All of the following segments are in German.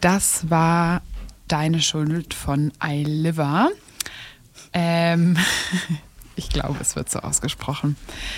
Das war Deine Schuld von Eiliver. Ich glaube, es wird so ausgesprochen.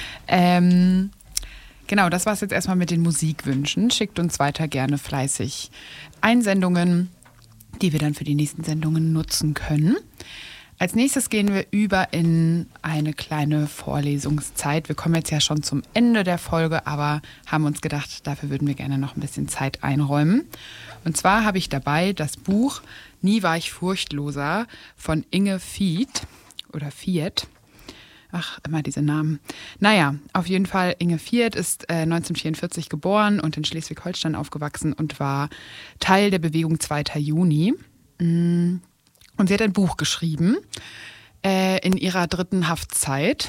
Genau, das war es jetzt erstmal mit den Musikwünschen. Schickt uns weiter gerne fleißig Einsendungen, die wir dann für die nächsten Sendungen nutzen können. Als nächstes gehen wir über in eine kleine Vorlesungszeit. Wir kommen jetzt ja schon zum Ende der Folge, aber haben uns gedacht, dafür würden wir gerne noch ein bisschen Zeit einräumen. Und zwar habe ich dabei das Buch Nie war ich furchtloser von Inge Fiet oder Fiet. Ach, immer diese Namen. Naja, auf jeden Fall, Inge Fiet ist 1944 geboren und in Schleswig-Holstein aufgewachsen und war Teil der Bewegung 2. Juni. Und sie hat ein Buch geschrieben in ihrer 3. Haftzeit.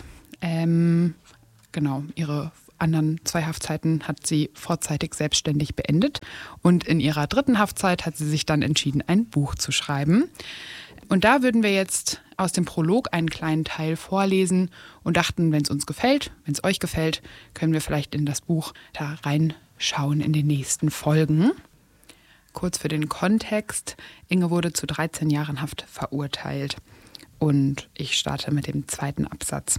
Genau, ihre anderen 2 Haftzeiten hat sie vorzeitig selbstständig beendet. Und in ihrer 3. Haftzeit hat sie sich dann entschieden, ein Buch zu schreiben. Und da würden wir jetzt aus dem Prolog einen kleinen Teil vorlesen und dachten, wenn es uns gefällt, wenn es euch gefällt, können wir vielleicht in das Buch da reinschauen in den nächsten Folgen. Kurz für den Kontext. Inge wurde zu 13 Jahren Haft verurteilt. Und ich starte mit dem 2. Absatz.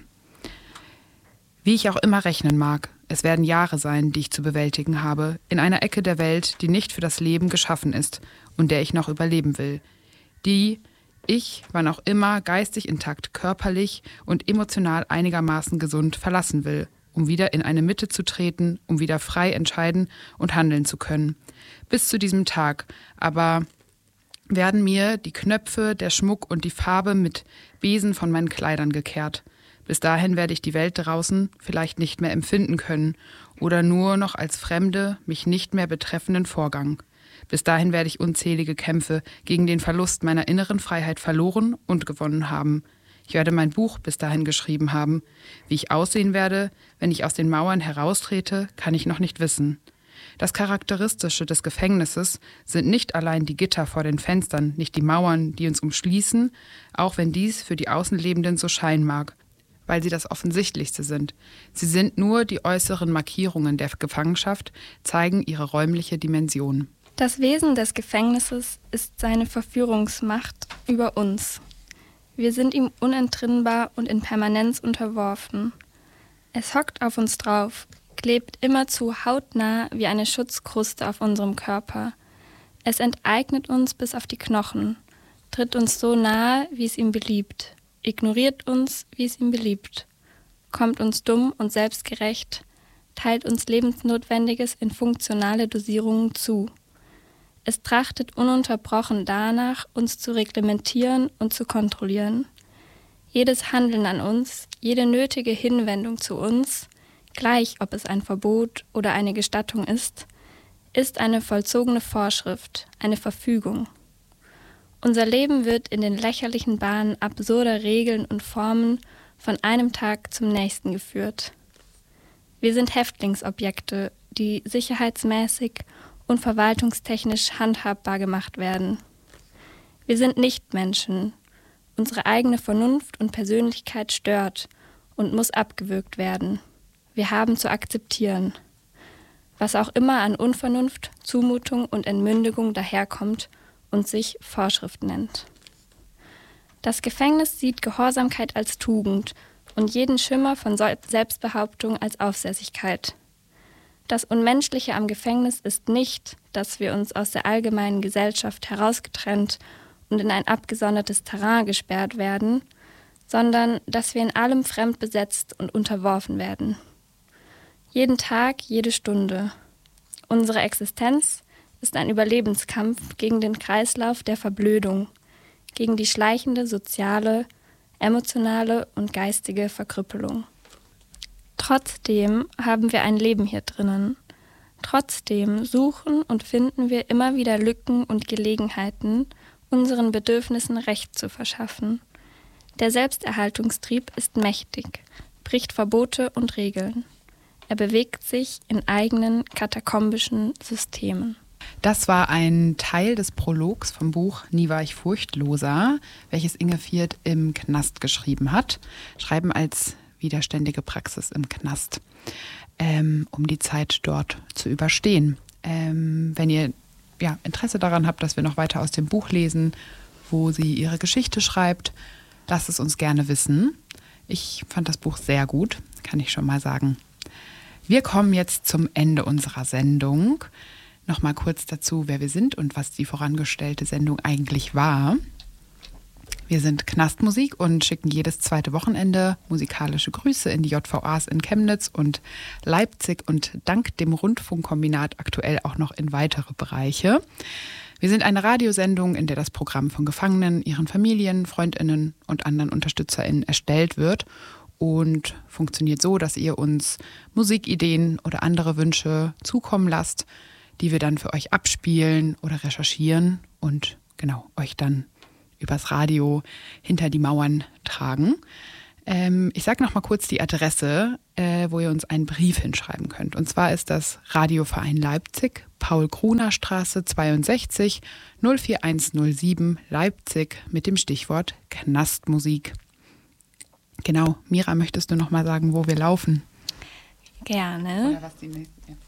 Wie ich auch immer rechnen mag, es werden Jahre sein, die ich zu bewältigen habe, in einer Ecke der Welt, die nicht für das Leben geschaffen ist und der ich noch überleben will. Die ich, wann auch immer, geistig intakt, körperlich und emotional einigermaßen gesund verlassen will, um wieder in eine Mitte zu treten, um wieder frei entscheiden und handeln zu können. Bis zu diesem Tag aber werden mir die Knöpfe, der Schmuck und die Farbe mit Besen von meinen Kleidern gekehrt. Bis dahin werde ich die Welt draußen vielleicht nicht mehr empfinden können oder nur noch als fremde, mich nicht mehr betreffenden Vorgang. Bis dahin werde ich unzählige Kämpfe gegen den Verlust meiner inneren Freiheit verloren und gewonnen haben. Ich werde mein Buch bis dahin geschrieben haben. Wie ich aussehen werde, wenn ich aus den Mauern heraustrete, kann ich noch nicht wissen. Das Charakteristische des Gefängnisses sind nicht allein die Gitter vor den Fenstern, nicht die Mauern, die uns umschließen, auch wenn dies für die Außenlebenden so scheinen mag, weil sie das Offensichtlichste sind. Sie sind nur die äußeren Markierungen der Gefangenschaft, zeigen ihre räumliche Dimension. Das Wesen des Gefängnisses ist seine Verführungsmacht über uns. Wir sind ihm unentrinnbar und in Permanenz unterworfen. Es hockt auf uns drauf, klebt immerzu hautnah wie eine Schutzkruste auf unserem Körper. Es enteignet uns bis auf die Knochen, tritt uns so nahe, wie es ihm beliebt, ignoriert uns, wie es ihm beliebt, kommt uns dumm und selbstgerecht, teilt uns Lebensnotwendiges in funktionale Dosierungen zu. Es trachtet ununterbrochen danach, uns zu reglementieren und zu kontrollieren. Jedes Handeln an uns, jede nötige Hinwendung zu uns, gleich ob es ein Verbot oder eine Gestattung ist eine vollzogene Vorschrift, eine Verfügung. Unser Leben wird in den lächerlichen Bahnen absurder Regeln und Formen von einem Tag zum nächsten geführt. Wir sind Häftlingsobjekte, die sicherheitsmäßig und verwaltungstechnisch handhabbar gemacht werden. Wir sind Nichtmenschen. Unsere eigene Vernunft und Persönlichkeit stört und muss abgewürgt werden. Wir haben zu akzeptieren, was auch immer an Unvernunft, Zumutung und Entmündigung daherkommt und sich Vorschrift nennt. Das Gefängnis sieht Gehorsamkeit als Tugend und jeden Schimmer von Selbstbehauptung als Aufsässigkeit. Das Unmenschliche am Gefängnis ist nicht, dass wir uns aus der allgemeinen Gesellschaft herausgetrennt und in ein abgesondertes Terrain gesperrt werden, sondern dass wir in allem fremd besetzt und unterworfen werden. Jeden Tag, jede Stunde. Unsere Existenz ist ein Überlebenskampf gegen den Kreislauf der Verblödung, gegen die schleichende soziale, emotionale und geistige Verkrüppelung. Trotzdem haben wir ein Leben hier drinnen. Trotzdem suchen und finden wir immer wieder Lücken und Gelegenheiten, unseren Bedürfnissen Recht zu verschaffen. Der Selbsterhaltungstrieb ist mächtig, bricht Verbote und Regeln. Er bewegt sich in eigenen katakombischen Systemen. Das war ein Teil des Prologs vom Buch Nie war ich furchtloser, welches Inge Fiet im Knast geschrieben hat. Schreiben als widerständige Praxis im Knast, um die Zeit dort zu überstehen. Wenn ihr Interesse daran habt, dass wir noch weiter aus dem Buch lesen, wo sie ihre Geschichte schreibt, lasst es uns gerne wissen. Ich fand das Buch sehr gut, kann ich schon mal sagen. Wir kommen jetzt zum Ende unserer Sendung. Nochmal kurz dazu, wer wir sind und was die vorangestellte Sendung eigentlich war. Wir sind Knastmusik und schicken jedes zweite Wochenende musikalische Grüße in die JVAs in Chemnitz und Leipzig und dank dem Rundfunkkombinat aktuell auch noch in weitere Bereiche. Wir sind eine Radiosendung, in der das Programm von Gefangenen, ihren Familien, FreundInnen und anderen UnterstützerInnen erstellt wird und funktioniert so, dass ihr uns Musikideen oder andere Wünsche zukommen lasst, die wir dann für euch abspielen oder recherchieren und euch dann übers Radio hinter die Mauern tragen. Ich sage noch mal kurz die Adresse, wo ihr uns einen Brief hinschreiben könnt. Und zwar ist das Radioverein Leipzig, Paul-Kruner-Straße 62 04107 Leipzig mit dem Stichwort Knastmusik. Genau, Mira, möchtest du noch mal sagen, wo wir laufen? Gerne. Oder was die nächsten,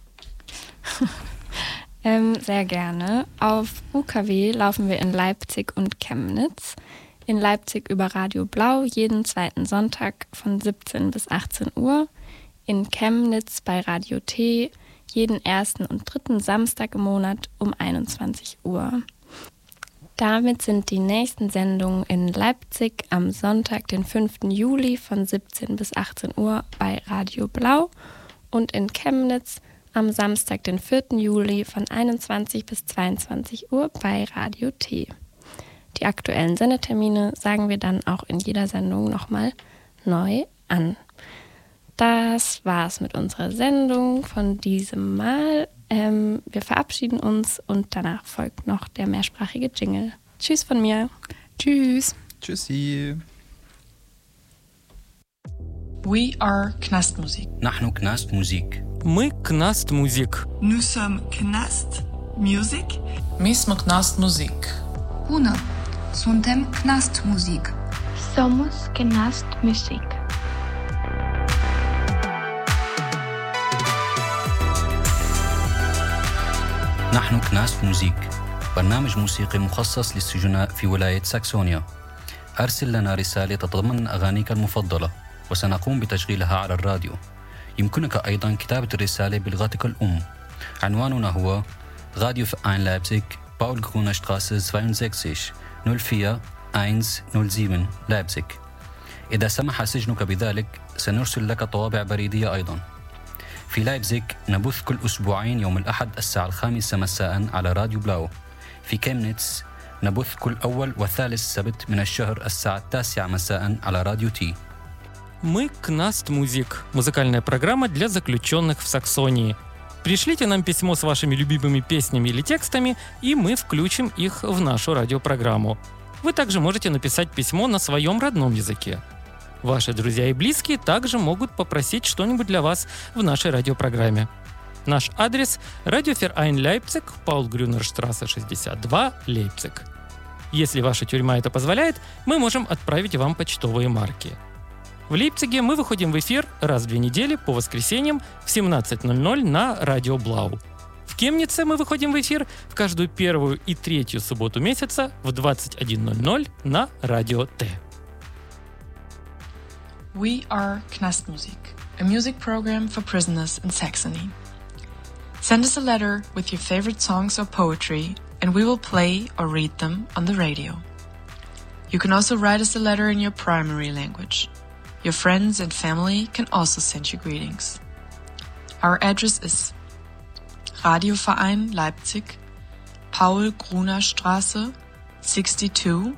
Sehr gerne. Auf UKW laufen wir in Leipzig und Chemnitz. In Leipzig über Radio Blau jeden zweiten Sonntag von 17 bis 18 Uhr. In Chemnitz bei Radio T jeden ersten und dritten Samstag im Monat um 21 Uhr. Damit sind die nächsten Sendungen in Leipzig am Sonntag, den 5. Juli von 17 bis 18 Uhr bei Radio Blau und in Chemnitz am Samstag, den 4. Juli von 21 bis 22 Uhr bei Radio T. Die aktuellen Sendetermine sagen wir dann auch in jeder Sendung nochmal neu an. Das war's mit unserer Sendung von diesem Mal. Wir verabschieden uns und danach folgt noch der mehrsprachige Jingle. Tschüss von mir. Tschüss. Tschüssi. We are Knastmusik. نحن كناست موزيك. Мы Knastmusik. Nous sommes Knast Music. My smo Knastmusik. Bună! Suntem Knastmusik. Somos Knastmusik. نحن كناست موزيك، برنامج موسيقي مخصص للسجناء في ولاية ساكسونيا. أرسل لنا رسالة تتضمن أغانيك المفضلة وسنقوم بتشغيلها على الراديو. يمكنك أيضا كتابة الرسالة بلغتك الأم. عنواننا هو Radio Verein Leipzig, Paul-Kruner-Straße 62 04107 لايبزيغ. إذا سمح سجنك بذلك سنرسل لك طوابع بريدية أيضا. في لايبزيغ نبث كل أسبوعين يوم الأحد الساعة 5 مساء على راديو بلاو. في كيمنيتس نبث كل أول وثالث سبت من الشهر الساعة 9 مساء على راديو تي. Мы Knastmusik, музыкальная программа для заключенных в Саксонии. Пришлите нам письмо с вашими любимыми песнями или текстами, и мы включим их в нашу радиопрограмму. Вы также можете написать письмо на своем родном языке. Ваши друзья и близкие также могут попросить что-нибудь для вас в нашей радиопрограмме. Наш адрес – Радиофеrein Leipzig, Paul-Grüner-Straße 62, Лейпциг. Если ваша тюрьма это позволяет, мы можем отправить вам почтовые марки. В Лейпциге мы выходим в эфир раз в 2 недели по воскресеньям в 17:00 на Радио Блау. В Кемнице мы выходим в эфир в каждую первую и третью субботу месяца в 21:00 на Радио Т. We are Knastmusik, a music program for prisoners in Saxony. Send us a letter with your favorite songs or poetry, and we will play or read them on the radio. You can also write us a letter in your primary language. Your friends and family can also send you greetings. Our address is Radioverein Leipzig, Paul-Kruner-Straße 62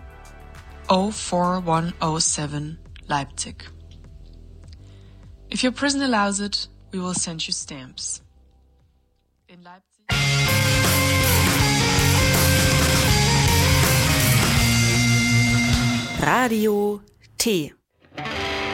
04107 Leipzig. If your prison allows it, we will send you stamps. In Leipzig. Radio T.